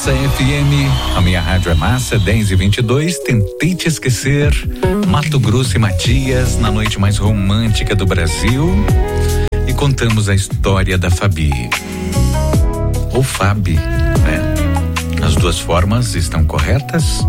Massa FM, a minha rádio é Massa, 10h22. Tentei te esquecer. Mato Grosso e Matias, na noite mais romântica do Brasil. E contamos a história da Fabi. Ou Fabi, né? As duas formas estão corretas.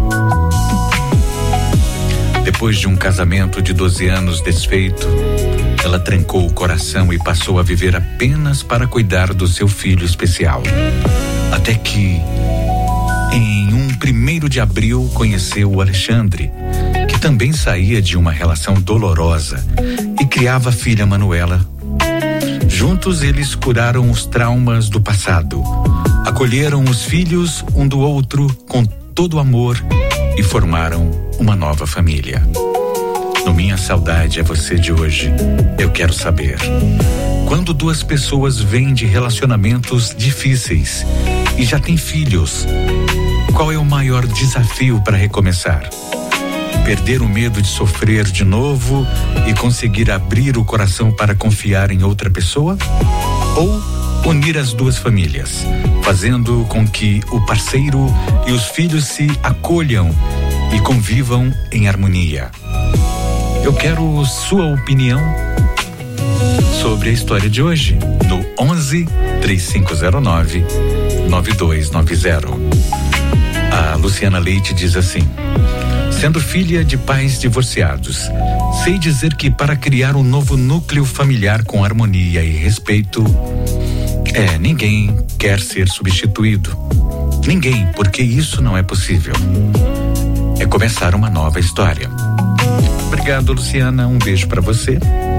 Depois de um casamento de 12 anos desfeito, ela trancou o coração e passou a viver apenas para cuidar do seu filho especial. Até que, em 1º de abril, conheceu o Alexandre, que também saía de uma relação dolorosa e criava a filha Manuela. Juntos eles curaram os traumas do passado, acolheram os filhos um do outro com todo amor e formaram uma nova família. No Minha Saudade é Você de hoje, eu quero saber: quando duas pessoas vêm de relacionamentos difíceis e já têm filhos, qual é o maior desafio para recomeçar? Perder o medo de sofrer de novo e conseguir abrir o coração para confiar em outra pessoa? Ou unir as duas famílias, fazendo com que o parceiro e os filhos se acolham e convivam em harmonia? Eu quero sua opinião sobre a história de hoje no 11 3509 9290. A Luciana Leite diz assim: sendo filha de pais divorciados, sei dizer que para criar um novo núcleo familiar com harmonia e respeito, ninguém quer ser substituído. Ninguém, porque isso não é possível. É começar uma nova história. Obrigado, Luciana, um beijo para você.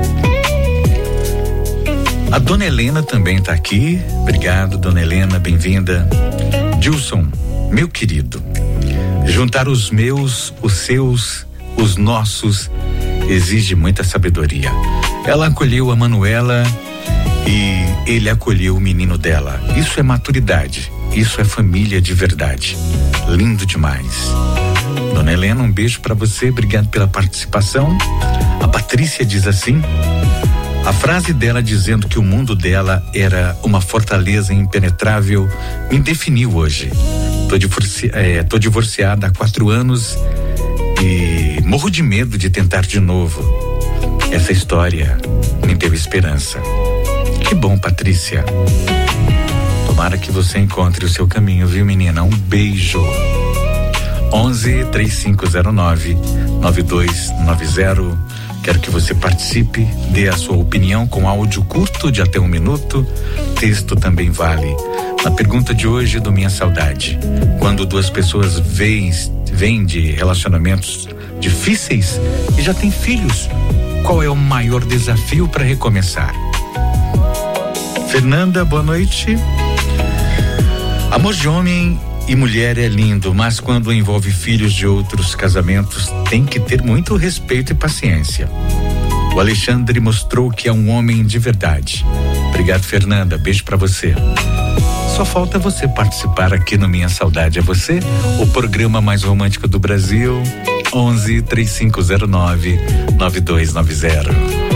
A Dona Helena também tá aqui. Obrigado, Dona Helena, bem-vinda. Dilson, meu querido, juntar os meus, os seus, os nossos exige muita sabedoria. Ela acolheu a Manuela e ele acolheu o menino dela. Isso é maturidade, isso é família de verdade. Lindo demais. Dona Helena, um beijo pra você, obrigado pela participação. A Patrícia diz assim: a frase dela dizendo que o mundo dela era uma fortaleza impenetrável me definiu hoje. Tô divorciada há 4 anos e morro de medo de tentar de novo. Essa história me deu esperança. Que bom, Patrícia. Tomara que você encontre o seu caminho, viu, menina? Um beijo. 11 3509 9290. Quero que você participe, dê a sua opinião com áudio curto de até 1 minuto. Texto também vale. Na pergunta de hoje do Minha Saudade: quando duas pessoas vêm de relacionamentos difíceis e já têm filhos, qual é o maior desafio para recomeçar? Fernanda, boa noite. Amor de homem e mulher é lindo, mas quando envolve filhos de outros casamentos, tem que ter muito respeito e paciência. O Alexandre mostrou que é um homem de verdade. Obrigado, Fernanda, beijo pra você. Só falta você participar aqui no Minha Saudade é Você, o programa mais romântico do Brasil. 11 3509 9290.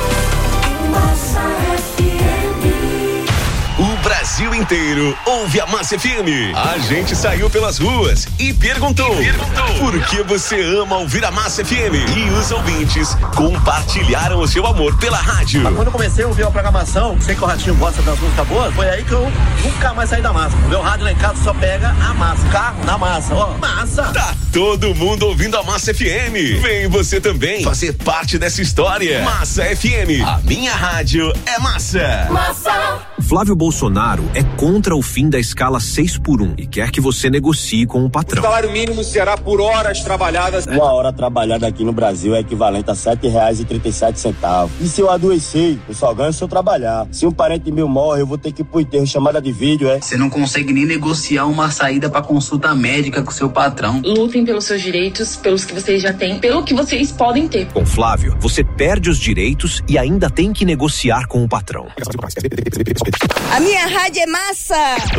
Brasil inteiro ouve a Massa FM. A gente saiu pelas ruas e perguntou por que você ama ouvir a Massa FM? E os ouvintes compartilharam o seu amor pela rádio. Quando eu comecei a ouvir a programação, sei que o Ratinho gosta das músicas boas, foi aí que eu nunca mais saí da massa. O meu rádio lá em casa só pega a massa, carro na massa, massa. Tá todo mundo ouvindo a Massa FM. Vem você também fazer parte dessa história. Massa FM, a minha rádio é massa. Massa. Flávio Bolsonaro é contra o fim da escala 6x1 e quer que você negocie com o patrão. O salário mínimo será por horas trabalhadas. Uma hora trabalhada aqui no Brasil é equivalente a R$7,37. E se eu adoecer, eu só ganho se eu trabalhar. Se um parente meu morre, eu vou ter que ir pro enterro, chamada de vídeo, Você não consegue nem negociar uma saída pra consulta médica com seu patrão. Lutem pelos seus direitos, pelos que vocês já têm, pelo que vocês podem ter. Com Flávio, você perde os direitos e ainda tem que negociar com o patrão. A minha rádio é massa.